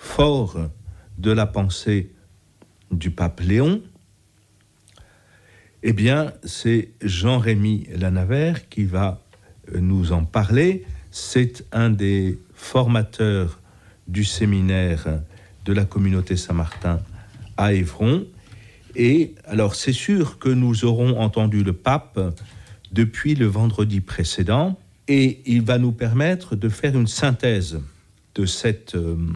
fort de la pensée du pape Léon, eh bien, c'est Jean-Rémy Lanavert qui va nous en parler. C'est un des formateurs du séminaire de la communauté Saint-Martin à Évron. Et alors, c'est sûr que nous aurons entendu le pape depuis le vendredi précédent, et il va nous permettre de faire une synthèse de cette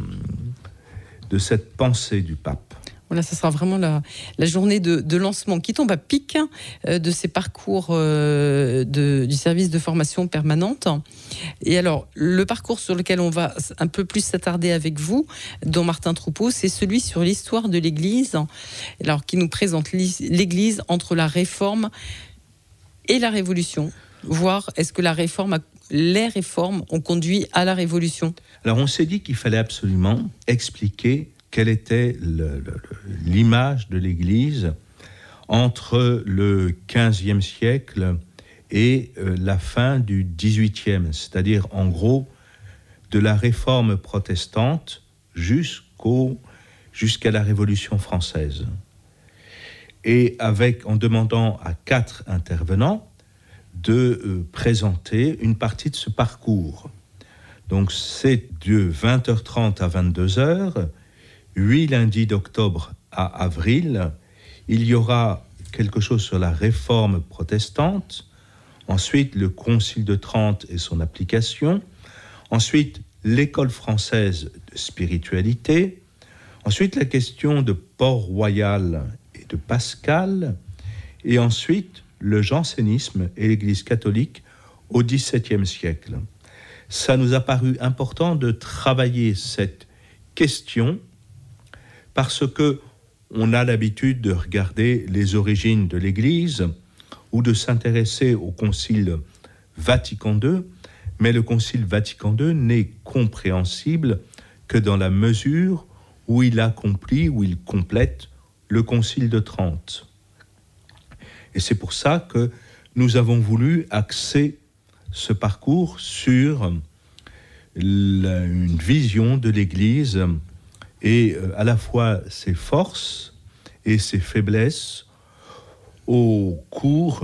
pensée du pape. Voilà, ça sera vraiment la journée de lancement qui tombe à pic de ces parcours du service de formation permanente. Et alors, le parcours sur lequel on va un peu plus s'attarder avec vous, dont Martin Troupeau, c'est celui sur l'histoire de l'Église, alors qui nous présente l'Église entre la Réforme et la Révolution. Voir est-ce que les réformes ont conduit à la Révolution. Alors, on s'est dit qu'il fallait absolument expliquer quelle était l'image de l'Église entre le XVe siècle et la fin du XVIIIe, c'est-à-dire en gros de la Réforme protestante jusqu'à la Révolution française. Et en demandant à 4 intervenants de présenter une partie de ce parcours. Donc c'est de 20h30 à 22h, 8 lundis d'octobre à avril, il y aura quelque chose sur la réforme protestante, ensuite le Concile de Trente et son application, ensuite l'école française de spiritualité, ensuite la question de Port-Royal et de Pascal, et ensuite le jansénisme et l'Église catholique au XVIIe siècle. Ça nous a paru important de travailler cette question parce que on a l'habitude de regarder les origines de l'Église ou de s'intéresser au Concile Vatican II, mais le Concile Vatican II n'est compréhensible que dans la mesure où il accomplit, où il complète le Concile de Trente. Et c'est pour ça que nous avons voulu axer ce parcours sur une vision de l'Église et à la fois ses forces et ses faiblesses au cours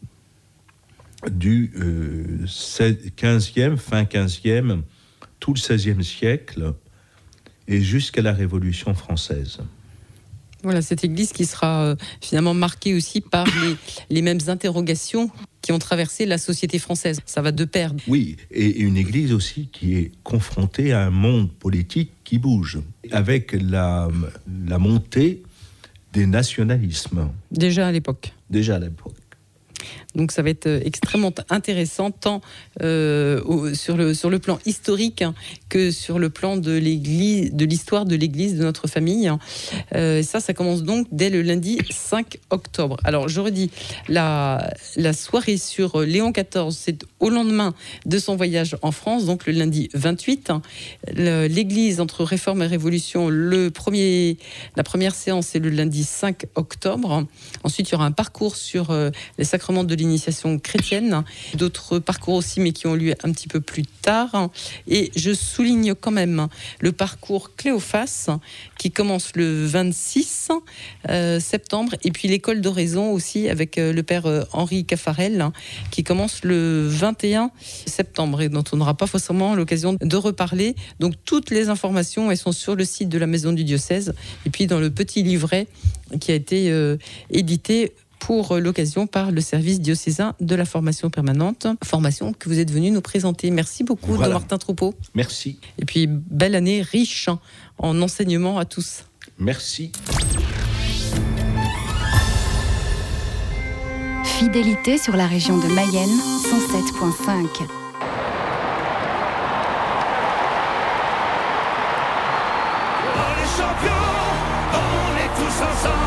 du 15e, fin 15e, tout le 16e siècle et jusqu'à la Révolution française. Voilà, cette Église qui sera finalement marquée aussi par les mêmes interrogations qui ont traversé la société française. Ça va de pair. Oui, et une Église aussi qui est confrontée à un monde politique qui bouge, avec la montée des nationalismes. Déjà à l'époque. Donc ça va être extrêmement intéressant, tant sur le plan historique que sur le plan de l'Église, de l'histoire de l'Église, de notre famille. Ça commence donc dès le lundi 5 octobre. Alors je redis, la soirée sur Léon XIV, c'est au lendemain de son voyage en France, donc le lundi 28. L'Église entre Réforme et Révolution, la première séance, c'est le lundi 5 octobre. Ensuite, il y aura un parcours sur les sacrements de l'initiation chrétienne, d'autres parcours aussi, mais qui ont lieu un petit peu plus tard. Et je souligne quand même le parcours Cléophas, qui commence le 26 septembre, et puis l'école d'oraison aussi, avec le père Henri Caffarel, qui commence le 21 septembre, et dont on n'aura pas forcément l'occasion de reparler. Donc toutes les informations, elles sont sur le site de la Maison du Diocèse, et puis dans le petit livret qui a été édité pour l'occasion par le service diocésain de la formation permanente, formation que vous êtes venu nous présenter. Merci beaucoup, Don Martin Troupeau. Merci. Et puis, belle année riche en enseignements à tous. Merci. Fidélité sur la région de Mayenne, 107.5. On est champions, on est tous ensemble.